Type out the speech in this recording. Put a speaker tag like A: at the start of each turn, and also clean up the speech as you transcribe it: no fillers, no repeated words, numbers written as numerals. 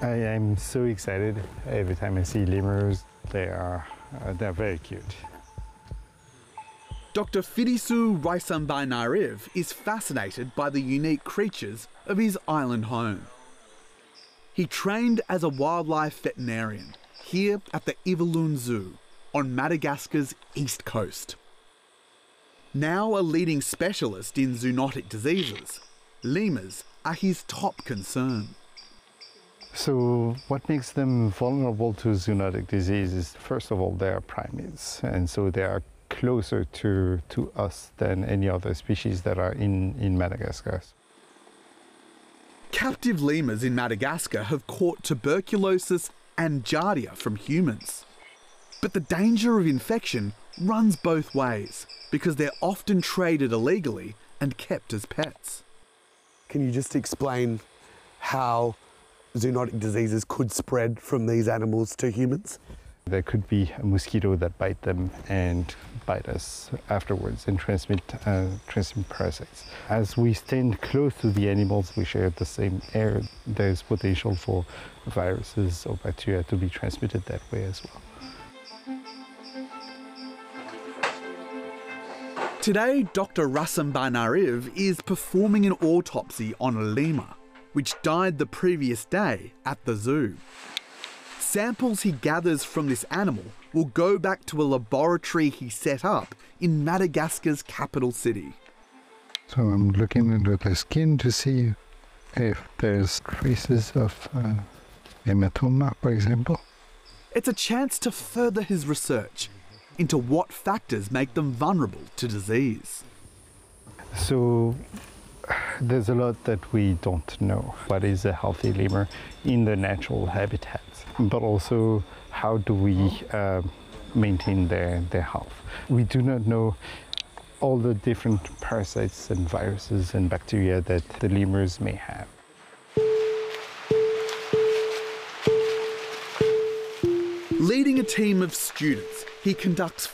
A: I am so excited every time I see lemurs. They're very cute.
B: Dr. Fidisu Raisambainariv is fascinated by the unique creatures of his island home. He trained as a wildlife veterinarian here at the Ivalune Zoo on Madagascar's east coast. Now a leading specialist in zoonotic diseases, lemurs are his top concern.
A: So what makes them vulnerable to zoonotic diseases? First of all, they are primates, and so they are closer to us than any other species that are in Madagascar.
B: Captive lemurs in Madagascar have caught tuberculosis and giardia from humans. But the danger of infection runs both ways because they're often traded illegally and kept as pets.
C: Can you just explain how zoonotic diseases could spread from these animals to humans?
A: There could be a mosquito that bite them and bite us afterwards and transmit parasites. As we stand close to the animals, we share the same air. There's potential for viruses or bacteria to be transmitted that way as well.
B: Today, Dr. Raisambainariv is performing an autopsy on a lemur, which died the previous day at the zoo. Samples he gathers from this animal will go back to a laboratory he set up in Madagascar's capital city.
A: So I'm looking into the skin to see if there's traces of hematoma, for example.
B: It's a chance to further his research into what factors make them vulnerable to disease.
A: So there's a lot that we don't know. What is a healthy lemur in the natural habitats? But also, how do we maintain their health? We do not know all the different parasites and viruses and bacteria that the lemurs may have.
B: Leading a team of students, he conducts